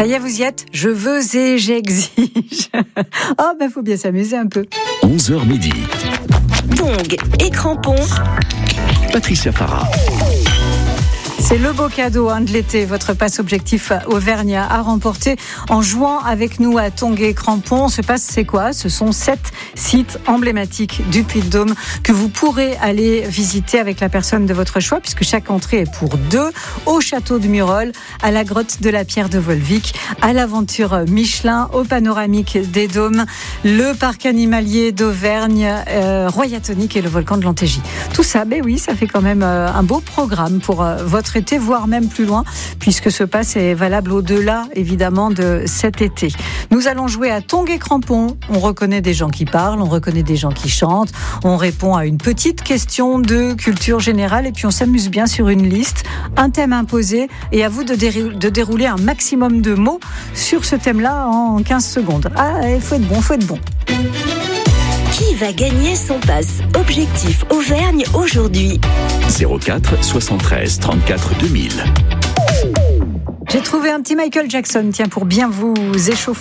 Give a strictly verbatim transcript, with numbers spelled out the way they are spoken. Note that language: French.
Ça y est, vous y êtes? Je veux et j'exige. Oh, ben, faut bien s'amuser un peu. onze heures midi. Tongs et crampons. Patricia Farah. C'est le beau cadeau hein, de l'été, votre passe objectif Auvergnat à remporter en jouant avec nous à Tongs et Crampons. Ce passe, c'est quoi? Ce sont sept sites emblématiques du Puy-de-Dôme que vous pourrez aller visiter avec la personne de votre choix, puisque chaque entrée est pour deux, au château de Murol, à la grotte de la Pierre de Volvic, à l'aventure Michelin, au panoramique des Dômes, le parc animalier d'Auvergne, euh, Royatonique et le volcan de l'Antégie. Tout ça, ben oui, ça fait quand même euh, un beau programme pour euh, votre été, voire même plus loin, puisque ce pass est valable au-delà, évidemment, de cet été. Nous allons jouer à Tongs et Crampons. On reconnaît des gens qui parlent, on reconnaît des gens qui chantent, on répond à une petite question de culture générale et puis on s'amuse bien sur une liste, un thème imposé et à vous de, dérou- de dérouler un maximum de mots sur ce thème-là en quinze secondes. Ah, il faut être bon, il faut être bon. Qui va gagner son pass objectif Auvergne aujourd'hui? zéro quatre soixante-treize trente-quatre deux mille. J'ai trouvé un petit Michael Jackson, tiens, pour bien vous échauffer.